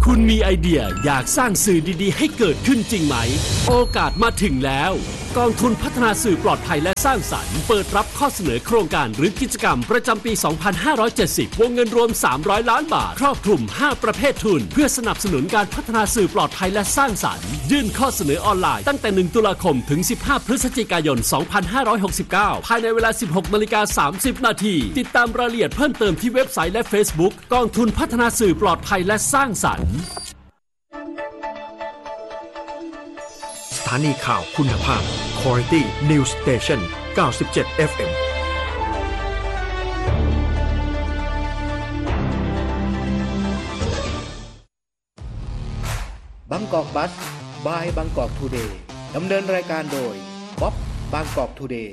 คุณมีไอเดียอยากสร้างสื่อดีๆให้เกิดขึ้นจริงไหมโอกาสมาถึงแล้วกองทุนพัฒนาสื่อปลอดภัยและสร้างสรรค์เปิดรับข้อเสนอโครงการหรือกิจกรรมประจำปี 2570 วงเงินรวม 300 ล้านบาทครอบคลุม 5 ประเภททุนเพื่อสนับสนุนการพัฒนาสื่อปลอดภัยและสร้างสรรค์ยื่นข้อเสนอออนไลน์ตั้งแต่ 1 ตุลาคมถึง 15 พฤศจิกายน 2569 ภายในเวลา 16:30 น.ติดตามรายละเอียดเพิ่มเติมที่เว็บไซต์และ Facebook กองทุนพัฒนาสื่อปลอดภัยและสร้างสรรค์สถานีข่าวคุณภาพ Quality News Station 97 FM บางกอกบัสบายบางกอกทูเดย์ดำเนินรายการโดยบ๊อบบางกอกทูเดย์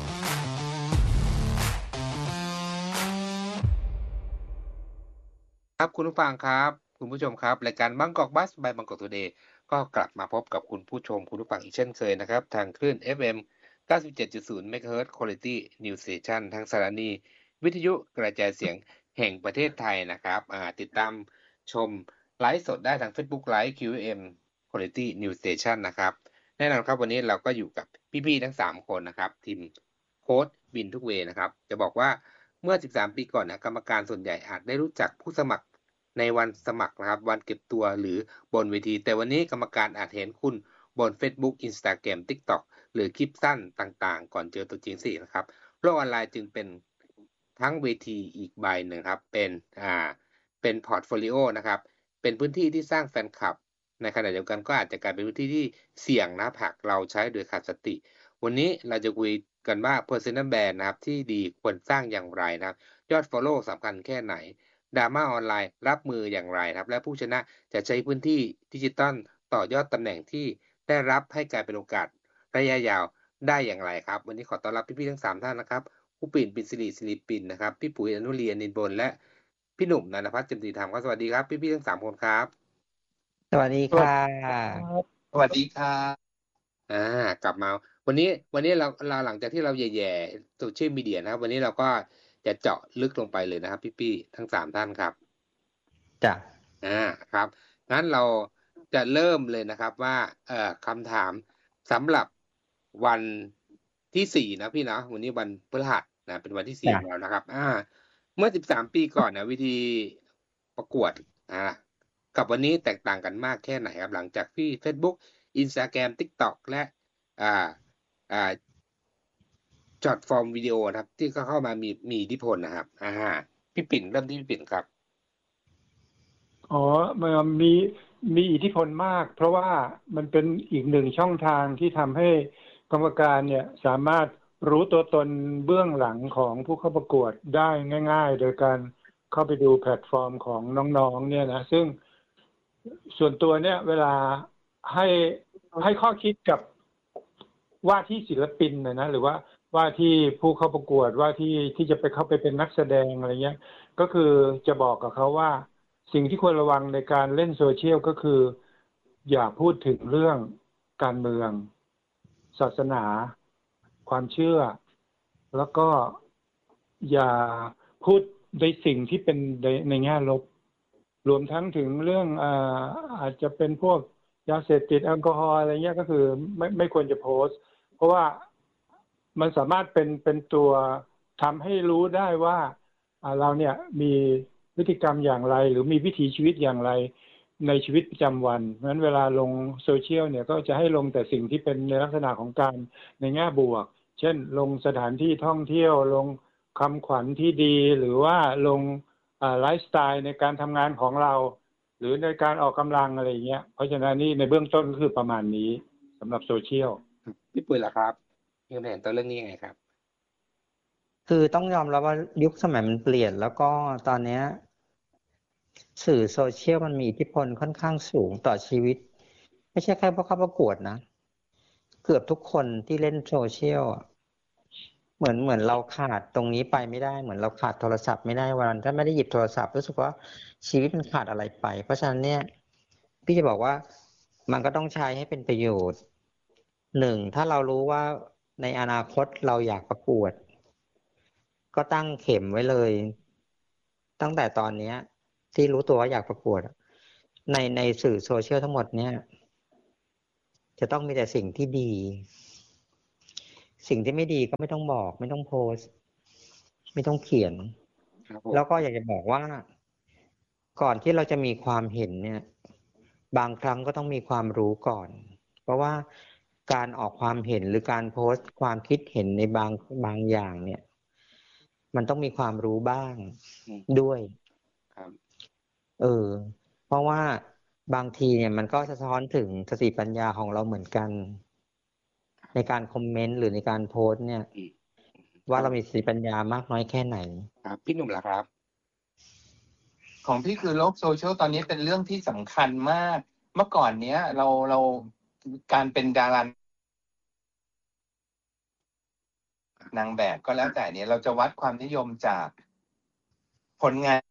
ครับคุณผู้ฟังครับคุณผู้ชมครับรายการบางกอกบัสบายบางกอกทูเดย์ก็กลับมาพบกับคุณผู้ชมคุณผู้ฟังอีกเช่นเคยนะครับทางคลื่น FM 97.0 MHz Quality News Station ทางสถานีวิทยุกระจายเสียงแห่งประเทศไทยนะครับติดตามชมไลฟ์สดได้ทาง Facebook Live QM Quality News Station นะครับแน่นอนครับวันนี้เราก็อยู่กับพี่ๆทั้ง3คนนะครับทีมโค้ชวินทุกเวย์นะครับจะบอกว่าเมื่อ13ปีก่อนนะกรรมการส่วนใหญ่อาจได้รู้จักผู้สมัครในวันสมัครนะครับวันเก็บตัวหรือบนเวทีแต่วันนี้กรรมการอาจเห็นคุณบน Facebook Instagram TikTok หรือคลิปสั้นต่างๆก่อนเจอตัวจริงสินะครับโลกออนไลน์จึงเป็นทั้งเวทีอีกใบหนึ่งครับเป็นพอร์ตโฟลิโอนะครับเป็นพื้นที่ที่สร้างแฟนคลับในขณะเดียวกันก็อาจจะกลายเป็นพื้นที่ที่เสี่ยงนะหากเราใช้โดยขาดสติวันนี้เราจะคุยกันว่า Personal Brand นะครับที่ดีควรสร้างอย่างไรนะครับยอด Follow สำคัญแค่ไหนดราม่าออนไลน์รับมืออย่างไรครับและผู้ชนะจะใช้พื้นที่ดิจิตอลต่อยอดตำแหน่งที่ได้รับให้กลายเป็นโอกาสระยะยาวได้อย่างไรครับวันนี้ขอต้อนรับพี่ๆทั้ง3ท่านนะครับผู้ปิ่นปิ่นศิริปิ่นนะครับพี่ปุ๋ยอนุเรียนนินบนและพี่หนุ่มนันทพัฒน์จิมตรีธรรมครับสวัสดีครับพี่ๆทั้ง3คนครับสวัสดีค่ะสวัสดีครับกลับมาวันนี้เราหลังจากที่เราแย่ๆโซเชียลมีเดียนะครับวันนี้เราก็จะเจาะลึกลงไปเลยนะครับพี่ๆทั้ง3ท่านครับจ้ะครับงั้นเราจะเริ่มเลยนะครับว่าคำถามสำหรับวันที่4นะพี่นะวันนี้วันพฤหัสนะเป็นวันที่4แล้วนะครับเมื่อ13ปีก่อนนะวิธีประกวดกับวันนี้แตกต่างกันมากแค่ไหนครับหลังจากที่ Facebook Instagram TikTok และจอดฟอร์มวิดีโอนะครับที่เข้ามามีอิทธิพลนะครับพี่ปิ่นเริ่มที่พี่ปิ่นครับมันมีอิทธิพลมากเพราะว่ามันเป็นอีกหนึ่งช่องทางที่ทำให้กรรมการเนี่ยสามารถรู้ตัวตนเบื้องหลังของผู้เข้าประกวดได้ง่ายๆโดยการเข้าไปดูแพลตฟอร์มของน้องๆเนี่ยนะซึ่งส่วนตัวเนี่ยเวลาให้ข้อคิดกับว่าที่ศิลปินนะหรือว่าที่ผู้เข้าประกวดว่าที่จะไปเข้าไปเป็นนักแสดงอะไรเงี้ยก็คือจะบอกกับเขาว่าสิ่งที่ควรระวังในการเล่นโซเชียลก็คืออย่าพูดถึงเรื่องการเมืองศาสนาความเชื่อแล้วก็อย่าพูดในสิ่งที่เป็นในแง่ลบรวมทั้งถึงเรื่องอาจจะเป็นพวกยาเสพติดแอลกอฮอล์อะไรเงี้ยก็คือไม่ควรจะโพสต์เพราะว่ามันสามารถเป็นตัวทำให้รู้ได้ว่าเราเนี่ยมีพฤติกรรมอย่างไรหรือมีวิถีชีวิตอย่างไรในชีวิตประจำวันเพราะฉะนั้นเวลาลงโซเชียลเนี่ยก็จะให้ลงแต่สิ่งที่เป็นในลักษณะของการในแง่บวกเช่นลงสถานที่ท่องเที่ยวลงคำขวัญที่ดีหรือว่าลงไลฟ์สไตล์ในการทำงานของเราหรือในการออกกำลังอะไรเงี้ยเพราะฉะนั้นนี่ในเบื้องต้นก็คือประมาณนี้สำหรับโซเชียลพี่ปุ๋ยล่ะครับมีความเห็นต่อเรื่องนี้ยังไงครับคือต้องยอมรับว่ายุคสมัยมันเปลี่ยนแล้วก็ตอนนี้สื่อโซเชียลมันมีอิทธิพลค่อนข้างสูงต่อชีวิตไม่ใช่แค่ผู้เข้าประกวดนะเกือบทุกคนที่เล่นโซเชียลเหมือนเราขาดตรงนี้ไปไม่ได้เหมือนเราขาดโทรศัพท์ไม่ได้วันถ้าไม่ได้หยิบโทรศัพท์รู้สึกว่าชีวิตมันขาดอะไรไปเพราะฉะนั้นเนี่ยพี่จะบอกว่ามันก็ต้องใช้ให้เป็นประโยชน์1ถ้าเรารู้ว่าในอนาคตเราอยากประกวดก็ตั้งเข็มไว้เลยตั้งแต่ตอนนี้ที่รู้ตัวว่าอยากประกวดในสื่อโซเชียลทั้งหมดเนี่ยจะต้องมีแต่สิ่งที่ดี สิ่งที่ไม่ดีก็ไม่ต้องบอก ไม่ต้องโพสต์ ไม่ต้องเขียนครับผมแล้วก็อยากจะบอกว่า ก่อนที่เราจะมีความเห็นเนี่ย บางครั้งก็ต้องมีความรู้ก่อน เพราะว่าการออกความเห็นหรือการโพสต์ความคิดเห็นในบางอย่างเนี่ย มันต้องมีความรู้บ้างด้วยครับเพราะว่าบางทีเนี่ยมันก็สะท้อนถึงสติปัญญาของเราเหมือนกัน ในการคอมเมนต์หรือในการโพสต์เนี่ย ว่าเรามีสติปัญญามากน้อยแค่ไหนครับพี่หนุ่มล่ะครับของพี่คือโลกโซเชียลตอนนี้เป็นเรื่องที่สำคัญมาก เมื่อก่อนเนี้ยเราการเป็นดารานางแบบก็แล้วแต่เนี่ยเราจะวัดความนิยมจากผลงาน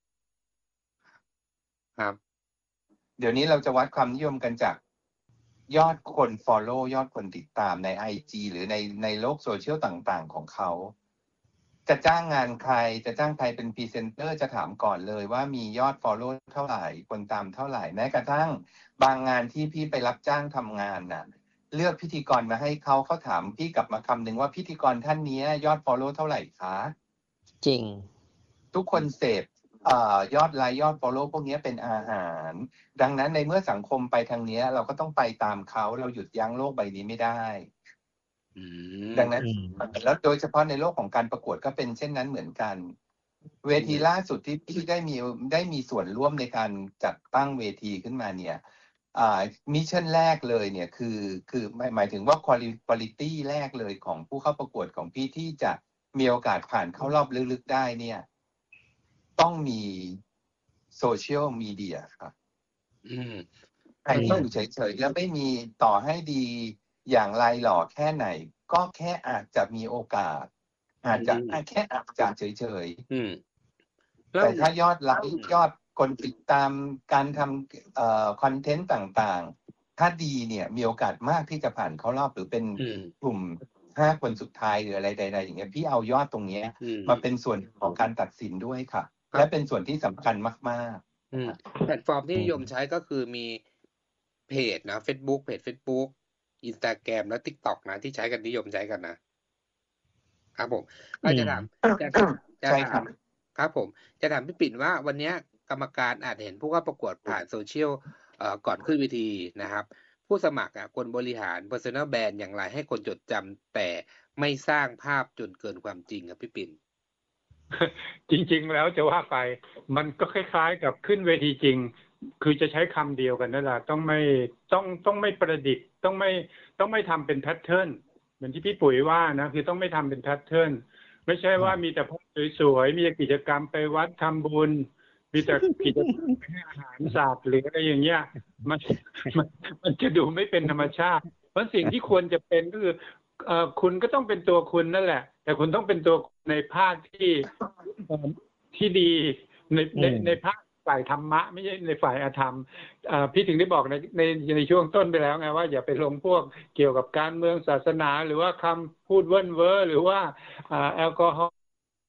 ครับเดี๋ยวนี้เราจะวัดความนิยมกันจากยอดคน follow ยอดคนติดตามใน IG หรือในโลกโซเชียลต่างๆของเขา จะจ้างงานใครจะจ้างใครเป็นพรีเซนเตอร์จะถามก่อนเลยว่ามียอด follow เท่าไหร่คนตามเท่าไหร่แม้กระทั่งบางงานที่พี่ไปรับจ้างทำงานน่ะเลือกพิธีกรมาให้เขาถามพี่กลับมาคำหนึ่งว่าพิธีกรท่านนี้ยอด follow เท่าไหร่คะจริงทุกคนเสพยอดไลค์ยอด follow พวกนี้เป็นอาหาร ดังนั้นในเมื่อสังคมไปทางนี้เราก็ต้องไปตามเขาเราหยุดยั้งโลกใบนี้ไม่ได้ดังนั้นแล้วโดยเฉพาะในโลกของการประกวดก็เป็นเช่นนั้นเหมือนกัน เวทีล่าสุดที่พี่ได้มีส่วนร่วมในการจัดตั้งเวทีขึ้นมาเนี่ยมิชชั่นแรกเลยเนี่ยคือหมายถึงว่าควอลิตี้แรกเลยของผู้เข้าประกวดของพี่ที่จะมีโอกาสผ่านเข้ารอบลึกๆได้เนี่ยต้องมีโซเชียลมีเดียครับใครที่อยู่เฉยๆแล้วไม่มีต่อให้ดีอย่างไรหล่อแค่ไหนก็แค่อาจจะมีโอกาสอาจจะแค่อาจจะเฉยๆแต่ถ้ายอดไลค์ยอดคนติดตามการทำคอนเทนต์ต่างๆถ้าดีเนี่ยมีโอกาสมากที่จะผ่านเข้ารอบหรือเป็นกลุ่ม5 คนสุดท้ายหรืออะไรใดๆอย่างเงี้ยพี่เอายอดตรงนี้มาเป็นส่วนของการตัดสินด้วยค่ะและเป็นส่วนที่สำคัญมากๆแพลตฟอร์มที่นิยมใช้ก็คือมีเพจนะ Facebook เพจ Facebook Instagram และ TikTok นะที่ใช้กันนิยมใช้กันนะครับผมก็จะถามใช่ครับครับผมจะถามพี่ปิ่นว่าวันนี้กรรมการอาจเห็นผู้เข้าประกวดผ่านโซเชียลก่อนขึ้นเวทีนะครับผู้สมัครควรบริหาร Personal Brand อย่างไรให้คนจดจำแต่ไม่สร้างภาพจนเกินความจริงครับพี่ปิ่นจริงๆแล้วจะว่าไปมันก็คล้ายๆกับขึ้นเวทีจริงคือจะใช้คำเดียวกันนั่นแหละต้องไม่ประดิษฐ์ต้องไม่ทำเป็นแพทเทิร์นเหมือนที่พี่ปุ๋ยว่านะคือต้องไม่ทำเป็นแพทเทิร์นไม่ใช่ว่ามีแต่พวกสวยๆมีกิจกรรมไปวัดทำบุญมีแต่กิจกรรมไปให้อาหารสัตว์หรืออะไรอย่างเงี้ยมันจะดูไม่เป็นธรรมชาติเพราะสิ่งที่ควรจะเป็นก็คือคุณก็ต้องเป็นตัวคุณนั่นแหละแต่คุณต้องเป็นตัวในภาคที่ดีในภาคฝ่ายธรรมะไม่ใช่ในฝ่ายอธรรมพี่ถึงได้บอกในช่วงต้นไปแล้วไงว่าอย่าไปลงพวกเกี่ยวกับการเมืองศาสนาหรือว่าคำพูดเว่นเว้อหรือว่าแอลกอฮอล์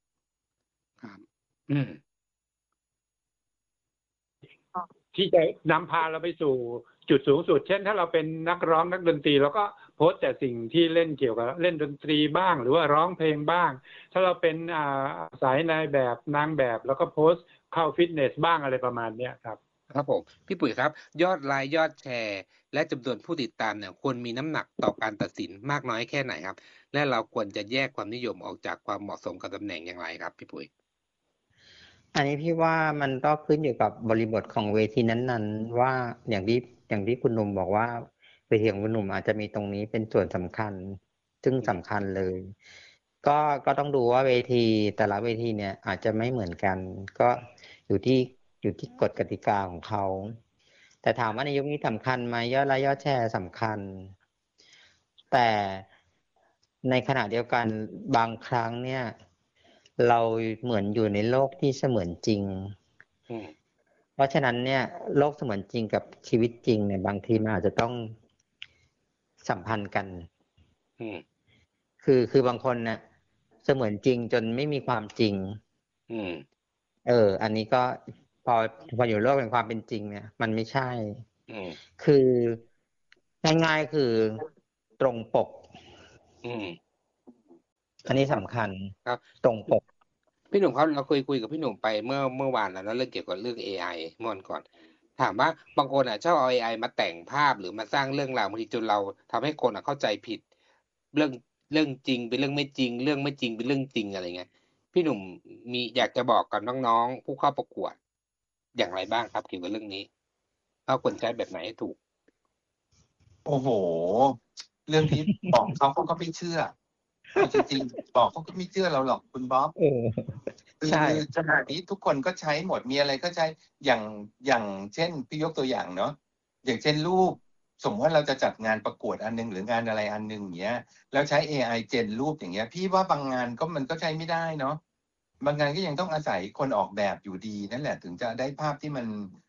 ที่จะนำพาเราไปสู่จุดสูงสุดเช่นถ้าเราเป็นนักร้องนักดนตรีเราก็โพสต์แต่สิ่งที่เล่นเกี่ยวกับเล่นดนตรีบ้างหรือว่าร้องเพลงบ้างถ้าเราเป็นสายนายแบบนางแบบแล้วก็โพสต์เข้าฟิตเนสบ้างอะไรประมาณนี้ครับครับผมพี่ปุ๋ยครับยอดไลค์ยอดแชร์และจำนวนผู้ติดตามเนี่ยควรมีน้ำหนักต่อการตัดสินมากน้อยแค่ไหนครับและเราควรจะแยกความนิยมออกจากความเหมาะสมกับตำแหน่งอย่างไรครับพี่ปุ๋ยอันนี้พี่ว่ามันก็ขึ้นอยู่กับบริบทของเวทีนั้นๆว่าอย่างที่คุณหนุ่มบอกว่าเวทีของคุณหนุ่มอาจจะมีตรงนี้เป็นส่วนสำคัญซึ่งสำคัญเลยก็ต้องดูว่าเวทีแต่ละเวทีเนี่ยอาจจะไม่เหมือนกันก็อยู่ที่กฎกติกาของเขาแต่ถามว่าในยุคนี้สำคัญไหมยอดไลค์ยอดแชร์สำคัญแต่ในขณะเดียวกันบางครั้งเนี่ยเราเหมือนอยู่ในโลกที่เสมือนจริงเพราะฉะนั้นเนี่ยโลกเสมือนจริงกับชีวิตจริงเนี่ยบางทีมันอาจจะต้องสัมพันธ์กันคือบางคนเนี่ยเสมือนจริงจนไม่มีความจริงอันนี้ก็พออยู่โลกแห่งความเป็นจริงเนี่ย มันไม่ใช่อืมคือง่ายๆคือตรงปกอืมอันนี้สำคัญครับตรงปกพี่หนุ่มครับเราเคยคุยกับพี่หนุ่มไปเมื่อวานแล้วนะเรื่องเกี่ยวกับเรื่อง AI เมื่อวันก่อน ถามว่าบางคนชอบเอา AI มาแต่งภาพหรือมาสร้างเรื่องราวบางทีจนเราทำให้คนเข้าใจผิด เรื่องจริงเป็นเรื่องไม่จริง เรื่องไม่จริงเป็นเรื่องจริงอะไรเงี้ยพี่หนุ่มมีอยากจะบอกกับน้องๆผู้เข้าประกวดอย่างไรบ้างครับเกี่ยวกับเรื่องนี้ว่าควรใช้แบบไหนให้ถูกโอ้โห เรื่องนี้บอกเขาก็ไม่เชื่อจริงๆบอกเขาก็ไม่เชื่อเราหรอกคุณบ๊อบใช่คือขณะนี้ทุกคนก็ใช้หมดมีอะไรก็ใช้อย่างเช่นพี่ยกตัวอย่างเนาะอย่างเช่นรูปสมมติว่าเราจะจัดงานประกวดอันนึงหรืองานอะไรอันนึงอย่างเงี้ยแล้วใช้ AI เจนรูปอย่างเงี้ยพี่ว่าบางงานก็มันก็ใช้ไม่ได้เนาะบางงานก็ยังต้องอาศัยคนออกแบบอยู่ดีนั่นแหละถึงจะได้ภาพที่มัน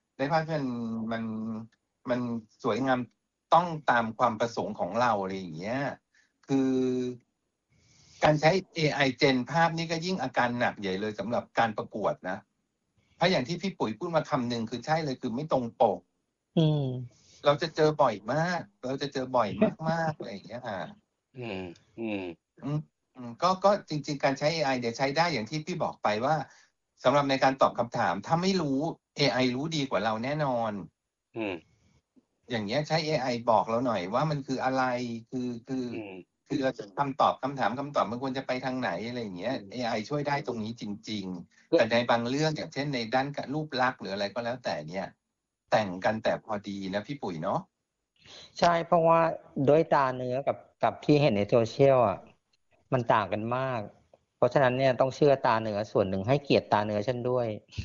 มันสวยงามต้องตามความประสงค์ของเราอะไรอย่างเงี้ยคือการใช้ AI เจนภาพนี่ก็ยิ่งอาการหนักใหญ่เลยสำหรับการประกวดนะเพราะอย่างที่พี่ปุ๋ยพูดมาคำหนึ่งคือใช่เลยคือไม่ตรงปกเราจะเจอบ่อยมากเราจะเจอบ่อยมากๆอะไรอย่างเงี้ยค่ะก็จริงๆการใช้ AI เดี๋ยวใช้ได้อย่างที่พี่บอกไปว่าสำหรับในการตอบคำถามถ้าไม่รู้ AI รู้ดีกว่าเราแน่นอนอย่างเงี้ยใช้ AI บอกเราหน่อยว่ามันคืออะไรคือเราจะตอบคำถามมันควรจะไปทางไหนอะไรอย่างเงี้ย AI ช่วยได้ตรงนี้จริงๆแต่ในบางเรื่องอย่างเช่นในด้านรูปลักษณ์หรืออะไรก็แล้วแต่เนี่ยแต่งกันแต่พอดีนะพี่ปุ๋ยเนาะใช่เพราะว่าด้วยตาเนื้อกับที่เห็นในโซเชียลอ่ะมันต่างกันมากเพราะฉะนั้นเนี่ยต้องเชื่อตาเนื้อส่วนหนึ่งให้เกียรติตาเนื้อฉันด้วย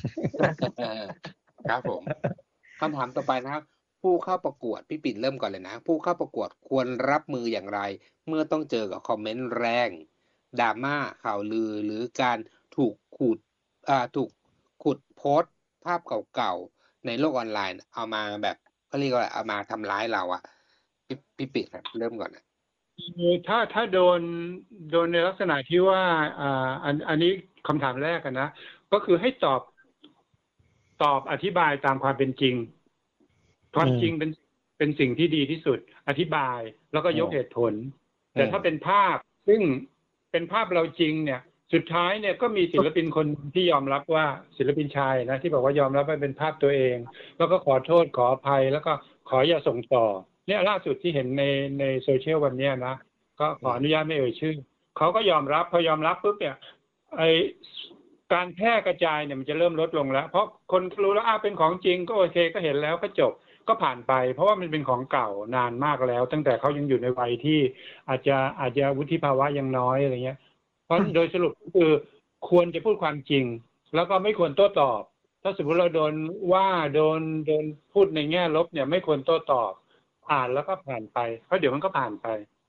ครับผมคำถามต่อไปนะครับผู้เข้าประกวดพี่ปิ่นเริ่มก่อนเลยนะผู้เข้าประกวดควรรับมืออย่างไรเมื่อต้องเจอกับคอมเมนต์แรงดราม่าข่าวลือหรือการถูกขุดโพสต์ภาพเก่าๆในโลกออนไลน์เอามาแบบเขาเรียกว่าเอามาทำร้ายเราอ่ะพี่ปิ่นครับเริ่มก่อนนะถ้าโดนในลักษณะที่ว่าอันนี้คำถามแรกนะก็คือให้ตอบอธิบายตามความเป็นจริงความจริงเป็นสิ่งที่ดีที่สุดอธิบายแล้วก็ยกเหตุผลแต่ถ้าเป็นภาพซึ่งเป็นภาพเราจริงเนี่ยสุดท้ายเนี่ยก็มีศิลปินคนที่ยอมรับว่าศิลปินชายนะที่บอกว่ายอมรับว่าเป็นภาพตัวเองแล้วก็ขอโทษขออภัยแล้วก็ขออย่าส่งต่อเนี่ยล่าสุดที่เห็นในโซเชียลวันนี้นะก็ขออนุญาตไม่เอ่ยชื่อเขาก็ยอมรับพอยอมรับปุ๊บเนี่ยไอการแพร่กระจายเนี่ยมันจะเริ่มลดลงแล้วเพราะคนรู้แล้วเป็นของจริงก็โอเคก็เห็นแล้วก็จบก็ผ่านไปเพราะว่ามันเป็นของเก่านานมากแล้วตั้งแต่เขายังอยู่ในวัยที่อาจจะวุฒิภาวะยังน้อยอะไรเงี้ยเพราะโดยสรุปคือควรจะพูดความจริงแล้วก็ไม่ควรโต้ตอบถ้าสมมติเราโดนว่าโดนพูดในแง่ลบเนี่ยไม่ควรโต้ตอบอ่านแล้วก็ผ่านไปเพราะเดี๋ยวมันก็ผ่านไป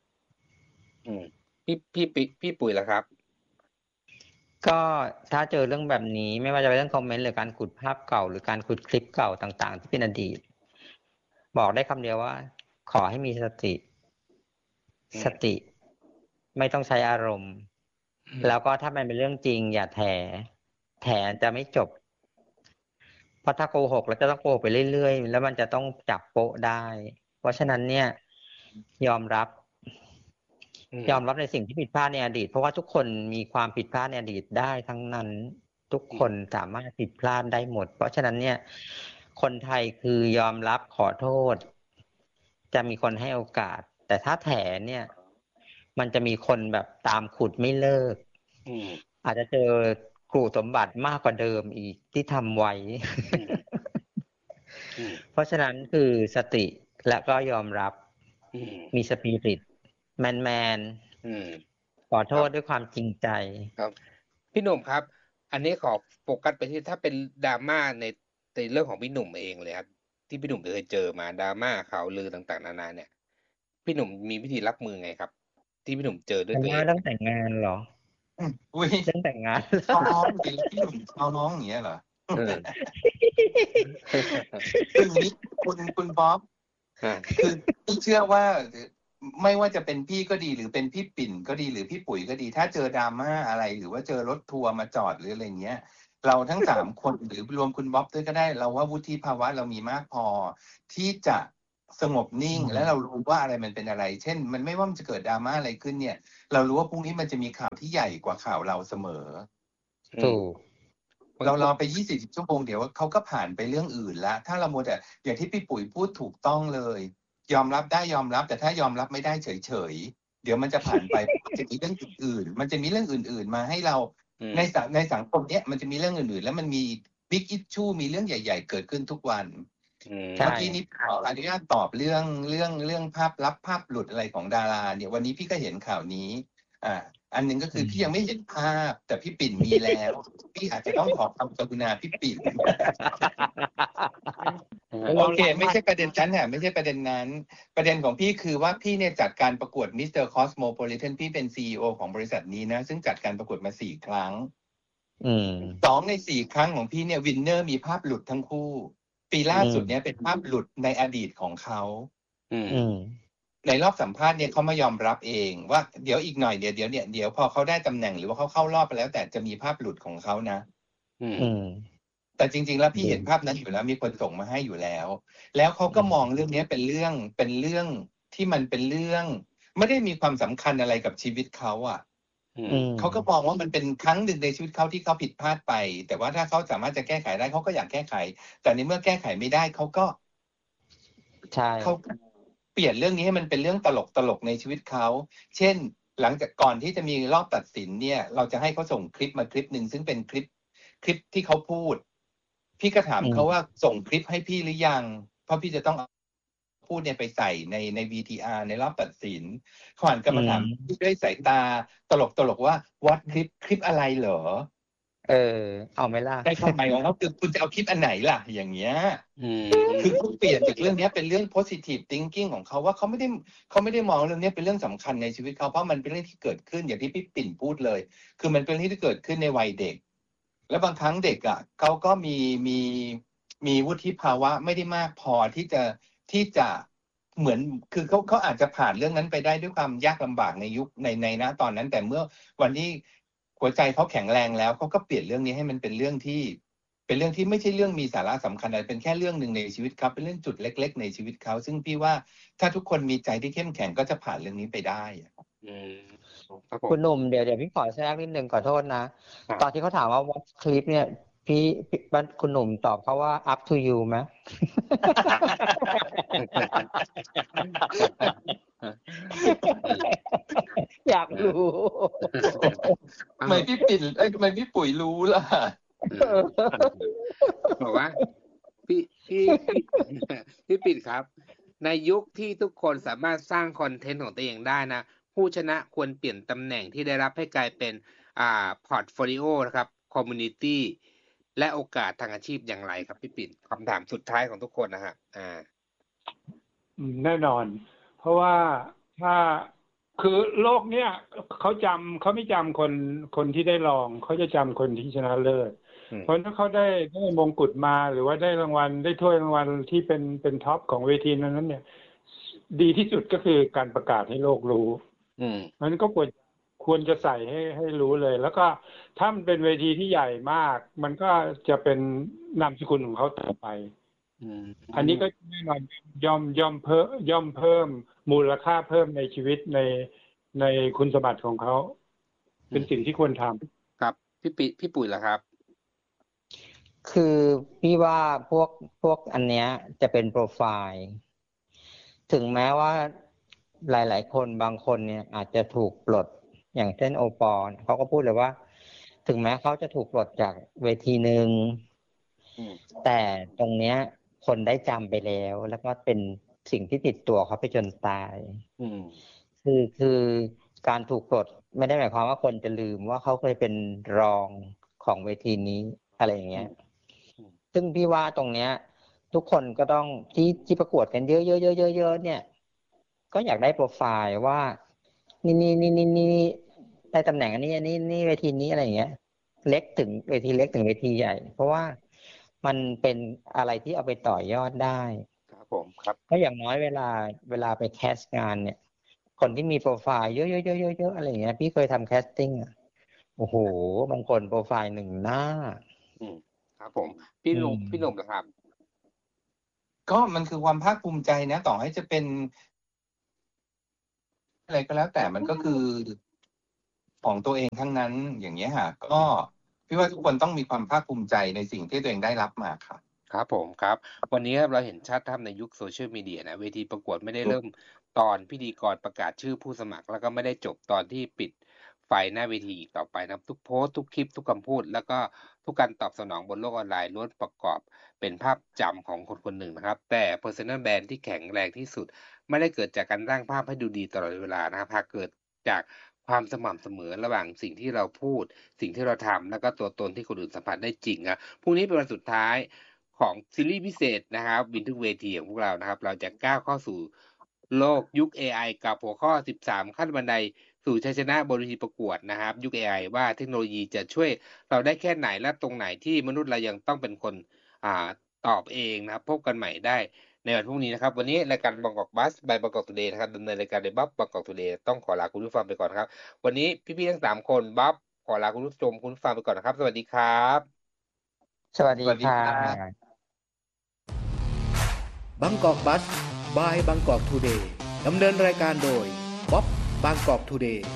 พี่ปุ๋ยล่ะครับก็ถ้าเจอเรื่องแบบนี้ไม่ว่าจะเป็นเรื่องคอมเมนต์หรือการขุดภาพเก่าหรือการขุดคลิปเก่าต่างๆที่เป็นอดีตบอกได้คำเดียวว่าขอให้มีสติไม่ต้องใช้อารมณ์แล้วก็ถ้ามันเป็นเรื่องจริงอย่าแถจะไม่จบเพราะถ้าโกหกแล้วจะต้องโกหกไปเรื่อยๆแล้วมันจะต้องจับโป๊ะได้เพราะฉะนั้นเนี่ยยอมรับในสิ่งที่ผิดพลาดในอดีตเพราะว่าทุกคนมีความผิดพลาดในอดีตได้ทั้งนั้นทุกคนสามารถผิดพลาดได้หมดเพราะฉะนั้นเนี่ยคนไทยคือยอมรับขอโทษจะมีคนให้โอกาสแต่ถ้าแถเนี่ยมันจะมีคนแบบตามขุดไม่เลิกอาจจะเจอกรูสมบัติมากกว่าเดิมอีกที่ทำไว้เพราะฉะนั้นคือสติและก็ยอมรับมีสปิริตแมนขอโทษด้วยความจริงใจครับพี่หนุ่มครับอันนี้ขอโฟกัสไปที่ถ้าเป็นดราม่าในเรื่องของพี่หนุ่มเองเลยครับที่พี่หนุ่มเคยเจอมาดราม่าข่าวลือต่างๆนานาเนี่ยพี่หนุ่มมีวิธีรับมือไงครับที่พี่หนุ่มเจอด้วยตัวเองเรื่องแต่งงานเหรอเรื่องแต่งงานเอาน้องพี่หนุ่มเอาน้องอย่างเงี้ยเหรอคือนี้คุณบ๊อบคือเชื่อว่าไม่ว่าจะเป็นพี่ก็ดีหรือเป็นพี่ปิ่นก็ดีหรือพี่ปุ๋ยก็ดีถ้าเจอดราม่าอะไรหรือว่าเจอรถทัวร์มาจอดหรืออะไรเงี้ยเราทั้ง3 คนหรือรวมคุณบ๊อบด้วยก็ได้เราว่าวุฒิภาวะเรามีมากพอที่จะสงบนิ่งและเรารู้ว่าอะไรมันเป็นอะไรเช่นมันไม่ว่ามันจะเกิดดราม่าอะไรขึ้นเนี่ยเรารู้ว่าพรุ่งนี้มันจะมีข่าวที่ใหญ่กว่าข่าวเราเสมอถูกเรารอไป20 ชั่วโมงเดี๋ยวเขาก็ผ่านไปเรื่องอื่นแล้วถ้าเราโมแต่อย่างที่พี่ปุ๋ยพูดถูกต้องเลยยอมรับได้ยอมรับแต่ถ้ายอมรับไม่ได้เฉยๆเดี๋ยวมันจะผ่านไป มันจะมีเรื่องอื่นๆมันจะมีเรื่องอื่นๆมาให้เราในสังคมเนี้ยมันจะมีเรื่องอื่นๆแล้วมันมีบิ๊กอิชชูมีเรื่องใหญ่ๆเกิดขึ้นทุกวันเมื่อกี้นี้ขออนุญาตตอบเรื่องภาพลับภาพหลุดอะไรของดาราเนี่ยวันนี้พี่ก็เห็นข่าวนี้อันหนึ่งก็คือพี่ยังไม่เห็นภาพแต่พี่ปิ่นมีแล้วพี่อาจจะต้องขอคำกรุณาพี่ปิ่นโอเคไม่ใช่ประเด็นนั้นค่ะไม่ใช่ประเด็นนั้นประเด็นของพี่คือว่าพี่เนี่ยจัดการประกวดมิสเตอร์คอสโมโพลิแทนพี่เป็น CEO ของบริษัทนี้นะซึ่งจัดการประกวดมา4 ครั้ง2 ใน 4 ครั้งของพี่เนี่ยวินเนอร์มีภาพหลุดทั้งคู่ปีล่าสุดเนี่ยเป็นภาพหลุดในอดีตของเขาในรอบสัมภาษณ์เนี่ยเขามายอมรับเองว่าเดี๋ยวอีกหน่อยเดี๋ยวพอเขาได้ตำแหน่งหรือว่าเขาเข้ารอบไปแล้วแต่จะมีภาพหลุดของเขานะแต่จริงๆแล้วพี่เห็นภาพนั้นอยู่แล้วมีคนส่งมาให้อยู่แล้วแล้วเขาก็มองเรื่องนี้เป็นเรื่องที่มันเป็นเรื่องไม่ได้มีความสำคัญอะไรกับชีวิตเขาเขาก็มองว่ามันเป็นครั้งหนึ่งในชีวิตเขาที่เขาผิดพลาดไปแต่ว่าถ้าเขาสามารถจะแก้ไขได้เขาก็อยากแก้ไขแต่ในเมื่อแก้ไขไม่ได้เขาก็ใช่เขาเปลี่ยนเรื่องนี้ให้มันเป็นเรื่องตลกในชีวิตเขาเช่นหลังจากก่อนที่จะมีรอบตัดสินเนี่ยเราจะให้เขาส่งคลิปมาคลิปนึงซึ่งเป็นคลิปที่เขาพูดพี่ก็ถามเขาว่าส่งคลิปให้พี่หรือยังเพราะพี่จะต้องพูดเนี่ยไปใส่ใน VTR ในรอบตัดสินเขาหันกลับมาถามด้วยสายตาตลกว่าวัดคลิปอะไรเหรอเอาไหมล่ะได้ความหมายของเขาคือคุณจะเอาคลิปอันไหนล่ะอย่างเงี้ยคือเขาเปลี่ยนจากเรื่องนี้เป็นเรื่อง positive thinking ของเขาว่าเขาไม่ได้มองเรื่องนี้เป็นเรื่องสำคัญในชีวิตเขาเพราะมันเป็นเรื่องที่เกิดขึ้นอย่างที่พี่ปิ่นพูดเลยคือมันเป็นเรื่องที่เกิดขึ้นในวัยเด็กแล้วบางครั้งเด็กเขาก็มีวุฒิภาวะไม่ได้มากพอที่จะเหมือนคือเขาอาจจะผ่านเรื่องนั้นไปได้ด้วยความยากลำบากในยุคในณตอนนั้นแต่เมื่อวันที่หัวใจเขาแข็งแรงแล้วเขาก็เปลี่ยนเรื่องนี้ให้มันเป็นเรื่องที่ไม่ใช่เรื่องมีสาระสำคัญอะไรเป็นแค่เรื่องหนึ่งในชีวิตเขาเป็นเรื่องจุดเล็กๆในชีวิตเขาซึ่งพี่ว่าถ้าทุกคนมีใจที่เข้มแข็งก็จะผ่านเรื่องนี้ไปได้คุณหนุ่มเดี๋ยวพี่ขอแทรกนิดนึงขอโทษนะตอนที่เขาถามว่าวัดคลิปเนี่ยพี่คุณหนุ่มตอบเขาว่า up to you ไหม อยากรู้ทำไมพี่ปิ่นทำไมพี่ปุ๋ยรู้ล่ะบอกว่าพี่ปิ่นครับในยุคที่ทุกคนสามารถสร้างคอนเทนต์ของตัวเองได้นะผู้ชนะควรเปลี่ยนตำแหน่งที่ได้รับให้กลายเป็นพอร์ตโฟลิโอนะครับคอมมูนิตี้และโอกาสทางอาชีพอย่างไรครับพี่ปิ่นคำถามสุดท้ายของทุกคนนะฮะแน่นอนเพราะว่าถ้าคือโลกเนี้ยเขาไม่จำคนที่ได้รองเขาจะจำคนที่ชนะเลิศเพราะถ้าเขาได้มงกุฎมาหรือว่าได้รางวัลได้ถ้วยรางวัลที่เป็นท็อปของเวทีนั้นเนี่ยดีที่สุดก็คือการประกาศให้โลกรู้มันก็ควรจะใส่ให้รู้เลยแล้วก็ถ้ามันเป็นเวทีที่ใหญ่มากมันก็จะเป็นนามสกุลของเขาต่อไปอันนี้ก็แน่นอนย่อมเพิ่มมูลค่าเพิ่มในชีวิตในคุณสมบัติของเขาเป็นสิ่งที่ควรทำครับพี่ปุ๋ยล่ะครับคือพี่ว่าพวกอันเนี้ยจะเป็นโปรไฟล์ถึงแม้ว่าหลายๆคนบางคนเนี่ยอาจจะถูกปลดอย่างเช่นโอปอล์เขาก็พูดเลยว่าถึงแม้เขาจะถูกปลดจากเวทีหนึ่งแต่ตรงเนี้ยคนได้จำไปแล้วก็เป็นสิ่งที่ติดตัวเขาไปจนตายคือการถูกปลดไม่ได้หมายความว่าคนจะลืมว่าเขาเคยเป็นรองของเวทีนี้อะไรอย่างเงี้ยซึ่งพี่ว่าตรงเนี้ยทุกคนก็ต้องที่ประกวดกันเยอะๆเนี่ยก็อยากได้โปรไฟล์ว่านี่ได้ตำแหน่งอันนี้เวทีนี้อะไรอย่างเงี้ยเล็กถึงเวทีเล็กถึงเวทีใหญ่เพราะว่ามันเป็นอะไรที่เอาไปต่อยอดได้ครับผมครับเพราะอย่างน้อยเวลาไปแคสต์งานเนี่ยคนที่มีโปรไฟล์เยอะๆอะไรอย่างเงี้ยพี่เคยทำแคสติ้งโอ้โหบางคนโปรไฟล์1 หน้าครับผมพี่หนุ่มนะครับก็มันคือความภาคภูมิใจนะต่อให้จะเป็นอะไรก็แล้วแต่มันก็คือของตัวเองทั้งนั้นอย่างเงี้ยค่ะก็พี่ว่าทุกคนต้องมีความภาคภูมิใจในสิ่งที่ตัวเองได้รับมาค่ะครับผมครับวันนี้เราเห็นชัดท่านในยุคโซเชียลมีเดียนะเวทีประกวดไม่ได้เริ่มตอนพิธีกรประกาศชื่อผู้สมัครแล้วก็ไม่ได้จบตอนที่ปิดไฟหน้าเวทีอีกต่อไปนะครับทุกโพสต์ทุกคลิปทุกคำพูดแล้วก็ทุกการตอบสนองบนโลกออนไลน์ล้วนประกอบเป็นภาพจำของคนคนหนึ่งนะครับแต่ personal brand ที่แข็งแรงที่สุดไม่ได้เกิดจากการสร้างภาพให้ดูดีตลอดเวลานะครับหากเกิดจากความสม่ำเสมอระหว่างสิ่งที่เราพูดสิ่งที่เราทำแล้วก็ตัวตนที่คนอื่นสัมผัสได้จริงครับพรุ่งนี้เป็นวันสุดท้ายของซีรีส์พิเศษนะครับวินทุกเวทีของพวกเรานะครับเราจะก้าวเข้าสู่โลกยุค AI กับหัวข้อ13ขั้นบันไดสู่ชัยชนะบนเวทีประกวดนะครับยุค AI ว่าเทคโนโลยีจะช่วยเราได้แค่ไหนและตรงไหนที่มนุษย์เรายังต้องเป็นคนตอบเองนะครับพบกันใหม่ได้ในวันพรุ่งนี้นะครับวันนี้รายการบางกอกบัสบายบางกอกทูเดย์นะครับดำเนินรายการโดยบ๊อบบางกอกทูเดย์ต้องขอลาคุณผู้ฟังไปก่อนครับวันนี้พี่ๆทั้ง3คนบ๊อบขอลาคุณผู้ชมคุณผู้ฟังไปก่อนนะครับสวัสดีครับสวัสดีค่ะบางกอกบัสบายบางกอกทูเดย์ดำเนินรายการโดยบ๊อบบางกอกทูเดย์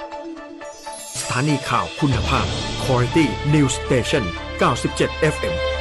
สถานีข่าวคุณภาพ Quality News Station 97 FM